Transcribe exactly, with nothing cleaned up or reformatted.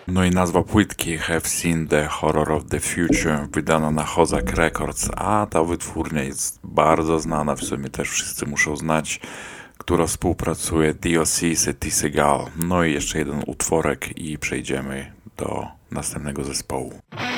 No i nazwa płytki Have Seen the Horror of the Future, wydana na Hozak Records, a ta wytwórnia jest bardzo znana, w sumie też wszyscy muszą znać, która współpracuje D O C, Seti Segal. No i jeszcze jeden utworek i przejdziemy do następnego zespołu.